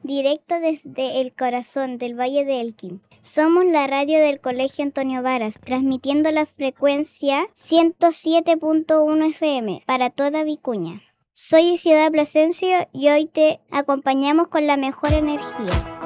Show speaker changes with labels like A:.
A: directo desde el corazón del Valle de Elqui. Somos la radio del Colegio Antonio Varas, transmitiendo la frecuencia 107.1 FM para toda Vicuña. Soy Ciudad Plasencia y hoy te acompañamos con la mejor energía.